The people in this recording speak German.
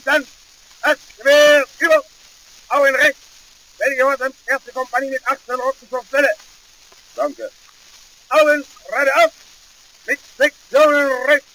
Bestand. Das Gewehr über. Auch in rechts. Welche Gehorsam, erste Kompanie mit 18 Roten zur Stelle. Danke. Augen, gerade auf. Mit Sektionen rechts.